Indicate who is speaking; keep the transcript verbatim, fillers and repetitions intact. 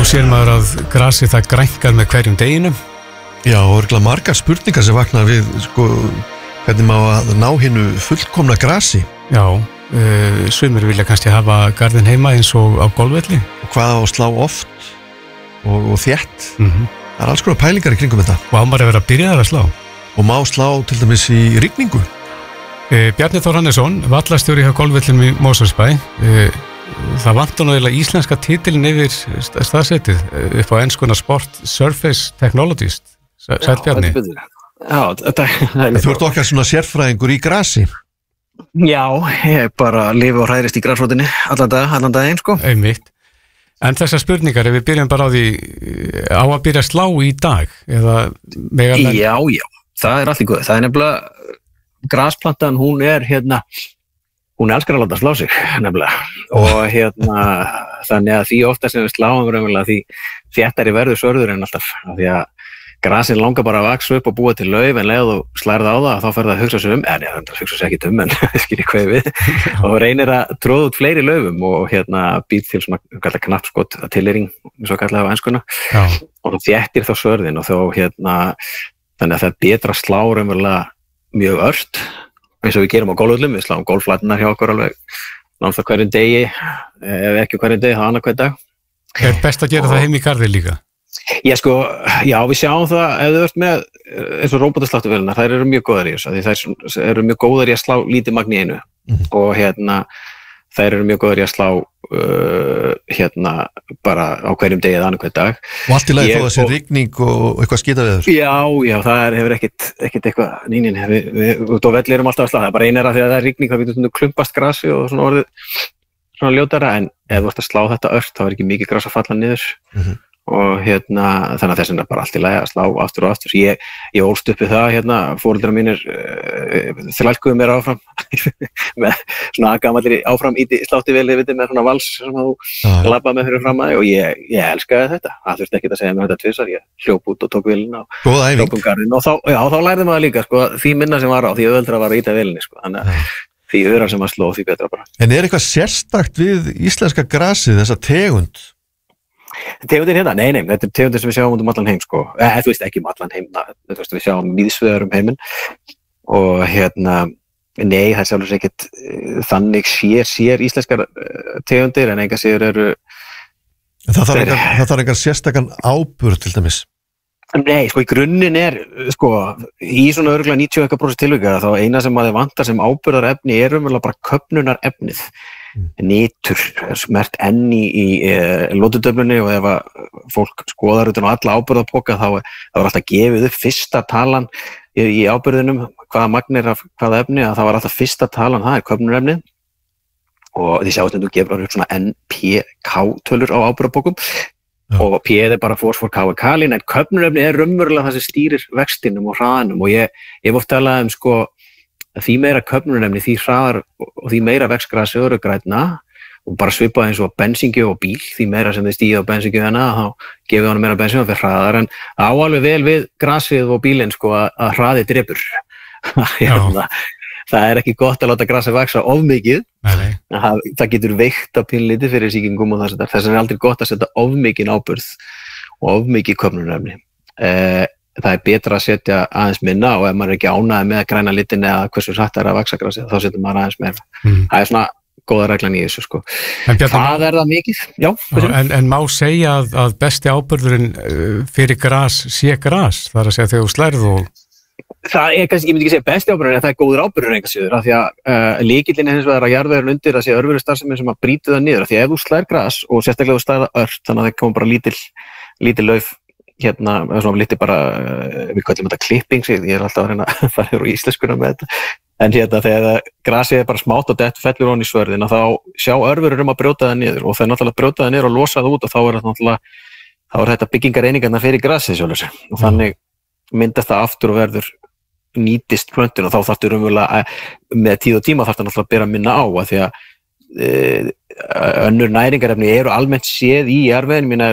Speaker 1: sér maður að grasið það grænkar með hverjum deginum.
Speaker 2: Já, og örgulega margar spurningar sem vakna við, sko, hvernig má að ná hinnu fullkomna grasi.
Speaker 1: Já, uh, sumir vilja kannski hafa garðin heima eins og á golfvelli.
Speaker 2: Og hvað á að slá oft og, og þétt.
Speaker 1: Mm-hmm.
Speaker 2: Það er alls konar pælingar í kringum þetta.
Speaker 1: Og ámar að vera að byrja þar að slá.
Speaker 2: Og má slá til dæmis í rigningu.
Speaker 1: Uh, Bjarni Þór Hannesson, vallastjóri hjá golfvellinum í Mosfellsbæ. Uh, Það vantar nú eiginlega íslenska titilin yfir staðsetið upp á enskuna Sport Surface Technologist. Sæll Bjarni.
Speaker 3: Já, þetta er...
Speaker 2: Þú ert okkar svona sérfræðingur í grasi.
Speaker 3: Já, ég bara lifi og hræðist í grasrótinni allan dag, allan daginn, sko.
Speaker 1: Einmitt. En þessar spurningar, ef við byrjum bara á því, á að byrja að slá í dag, eða... Megan...
Speaker 3: Já, já, það er allt í góð. Það er nefnilega, grasplantan, hún er hérna... Hún elskar að láta slá sig, nefnilega. Og hérna, þannig að því ofta sem við sláum raunverulega því þéttari verður svörður en alltaf. Því að grasin langar bara að vaksa upp og búa til lauf, en leið og slærið á það, þá fer það að hugsa sig um, en ég hugsa sig ekki um, en skilji hvað við. Og reynir að tróða út fleiri laufum og hérna být til svona, kallar knappskot, tilheyring, svo kallar það á enskuna.
Speaker 1: Já. Og
Speaker 3: þá þéttir þá svörðin og þá hérna, þannig að það er betra slá raunverulega mjög ört. Eins og við gerum á golfvöllum, við sláum golflætunar hjá okkur alveg náttúrulega hverjum degi, ef ekki hverjum degi, þá annað hver dag.
Speaker 1: Er best að gera og... það heim í garði líka?
Speaker 3: Já, sko, já, við sjáum það, ef þau ert með eins og róbótasláttuvélarnar, þær eru mjög góðar í þessu, þær eru mjög góðar í að slá lítið magn í einu mm. og hérna, þær eru mjög góðar í að slá uh, hérna, bara á hverjum degi eða annað hver dag.
Speaker 2: Og allt í lagi þó að sé rigning og eitthvað skítaveður?
Speaker 3: Já, já, það er, hefur ekkit, ekkit eitthvað, nýnin, við, við, út á velli erum alltaf að slá, það er bara einera því að það er rigning, það getur klumpast grasi og svona orðið svona ljótara, en ef þú ert að slá þetta ört, þá er ekki mikið gras að falla niður. Mm-hmm. Og hérna, þannig að þess vegna bara allt í lagi að slá aftur og aftur. Ég, ég ólst upp við það, hérna, foreldrar mínir uh, þrælkuðu mér áfram með svona gamallir áfram í slátti vel yfir með svona vals sem þú ah. labbaði með fyrir fram að þig og ég, ég elskaði þetta. Það þurfti ekki að segja mér þetta tvisvar, ég hljóp út og tók vélina og hljóp um garðinn og þá, já, þá lærði maður líka, sko, því minna sem var á, því auðveldra var að íta vélinni, sko, þannig að ah. því öðra sem að sló, því betra bara.
Speaker 2: En er eitthvað sérstakt við íslenska grasið, þessa tegund?
Speaker 3: Tegundir hérna? Nei, nei, þetta er tegundir sem við sjáum um allan heim, sko. Eh, þú veist, ekki um allan heim, þú veist, við sjáum víðsvegar um heiminn og hérna, nei, það er sjálfur ekkert þannig sér, sér íslenskar tegundir en enga sér eru...
Speaker 2: Það þarf engan, það þarf engan sérstakann áburð til dæmis?
Speaker 3: Nei, sko, í grunninn er, sko, í svona örugglega níutíu og eitthvað prósent tilvika þá eina sem að þið vantar sem áburðarefni er umverulega bara köfnunarefnið. Nitur, smert enn í, í e, lótudöflunni og ef að fólk skoðar utan á alla áburðarpoka þá, þá er alltaf gefið upp fyrsta talan í, í áburðinum, hvaða magnir af hvaða efni, að það var alltaf fyrsta talan, það er köfnunarefnið og því sjáum við gefur upp svona N P K tölur á áburðarpokum ja. Og P er bara fósfor, K er kalín en köfnunarefni er raunverulega það sem stýrir vextinum og hraðanum og ég, ég hef oft talað um sko því meira köfnunarefni, því hraðar og því meira vex grasi og grænna og bara svipað eins og bensíngju og bíl því meira sem þið stíða á bensíngju hana þá gefið hann meira bensín og fyrir hraðar en á alveg vel við grasið og bílinn sko að, að hraði drepur það, það er ekki gott að láta grasið vaksa of mikið það, það getur veikt á pínlítið fyrir sýkingum og þess að það er aldrei gott að setja of mikið áburð og of mikið köfnunarefni eh, það er betra að setja aðeins minna og ef maður er ekki ánægður með græna litin eða hversu hratt er að vaksa grasið þá setja maður aðeins meira. Mm. Það er svona góða reglan í þessu sko. Það er það mikið. Já,
Speaker 1: Já, en, en má segja að, að besti áburðurinn fyrir gras sé gras, það er að segja þegar þú slærð og...
Speaker 3: Það er kannski, ég myndi ekki segja besti áburðurinn en það er góður áburðurinn einhvers síður af því að uh, lykillinn er hins vegar að jarðvegurinn undir að sé örverustarfsemi sem að brýti það niður af því að ef þú slær gras og sérstaklega þú slærð ört þannig að það kom bara lítil, lítil lauf hérna, svona lítið bara, við kallum þetta klipping, ég er alltaf að reyna að fara úr íslenskuna með þetta, en hérna þegar grasið er bara smátt og dett fellur hon í svörðina, þá sjá örverur um að brjóta það niður og þeir náttúrulega brjóta það niður og losa það út og þá er þetta náttúrulega, þá er þetta byggingareiningarnar fyrir grasið sjálfur sig og þannig myndast það aftur og verður nýtist plöntun og þá þarftu raunverulega með tíð og tíma þarftu náttúrulega að bera minna á að því að önnur næringarefni eru almennt séð í jarðveginn, minna